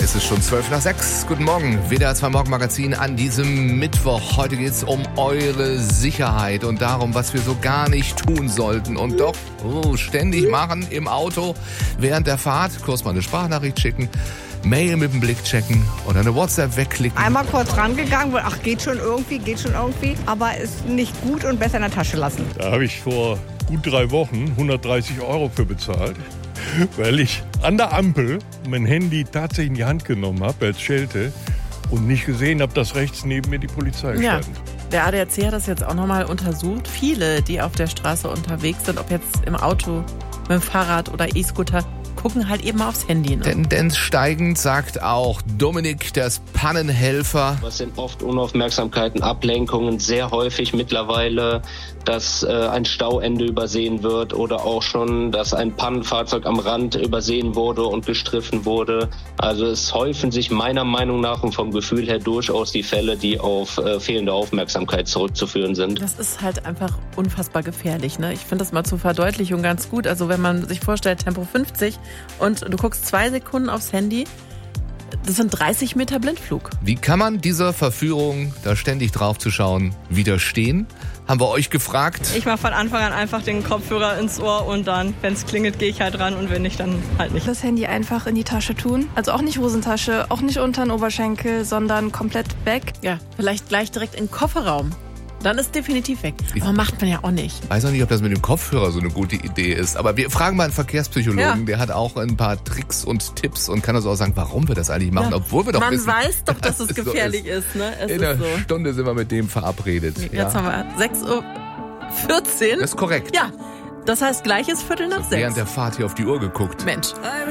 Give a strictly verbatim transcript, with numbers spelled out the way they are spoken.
ist es schon zwölf nach sechs. Guten Morgen, W D R zwei Morgenmagazin an diesem Mittwoch. Heute geht es um eure Sicherheit und darum, was wir so gar nicht tun sollten und doch oh, ständig machen im Auto während der Fahrt. Kurz mal eine Sprachnachricht schicken, Mail mit dem Blick checken oder eine WhatsApp wegklicken. Einmal kurz rangegangen, ach geht schon irgendwie, geht schon irgendwie, aber ist nicht gut und besser in der Tasche lassen. Da habe ich vor gut drei Wochen hundertdreißig Euro für bezahlt, weil ich an der Ampel mein Handy tatsächlich in die Hand genommen habe als Schelte und nicht gesehen habe, dass rechts neben mir die Polizei Ja. stand. Der A D A C hat das jetzt auch nochmal untersucht. Viele, die auf der Straße unterwegs sind, ob jetzt im Auto, mit dem Fahrrad oder E-Scooter, gucken halt eben aufs Handy. Ne? Tendenz steigend, sagt auch Dominik, das Pannenhelfer. Was sind oft Unaufmerksamkeiten, Ablenkungen, sehr häufig mittlerweile, dass äh, ein Stauende übersehen wird oder auch schon, dass ein Pannenfahrzeug am Rand übersehen wurde und gestriffen wurde. Also es häufen sich meiner Meinung nach und vom Gefühl her durchaus die Fälle, die auf äh, fehlende Aufmerksamkeit zurückzuführen sind. Das ist halt einfach unfassbar gefährlich. Ne? Ich finde das mal zur Verdeutlichung ganz gut. Also wenn man sich vorstellt, Tempo fünfzig und du guckst zwei Sekunden aufs Handy, das sind dreißig Meter Blindflug. Wie kann man dieser Verführung, da ständig drauf zu schauen, widerstehen? Haben wir euch gefragt. Ich mache von Anfang an einfach den Kopfhörer ins Ohr und dann, wenn es klingelt, gehe ich halt ran und wenn nicht, dann halt nicht. Das Handy einfach in die Tasche tun. Also auch nicht Hosentasche, auch nicht unter den Oberschenkel, sondern komplett weg. Ja, vielleicht gleich direkt in den Kofferraum. Dann ist definitiv weg. Aber macht man ja auch nicht. Weiß auch nicht, ob das mit dem Kopfhörer so eine gute Idee ist. Aber wir fragen mal einen Verkehrspsychologen, Ja. der hat auch ein paar Tricks und Tipps und kann uns auch sagen, warum wir das eigentlich machen, Ja. obwohl wir doch Man wissen, weiß doch, dass es so gefährlich ist. ist. Ne? Es In ist einer so. Stunde sind wir mit dem verabredet. Jetzt ja. haben wir sechs Uhr vierzehn. Das ist korrekt. Ja, das heißt gleich ist Viertel nach Während sechs. der Fahrt hier auf die Uhr geguckt. Mensch.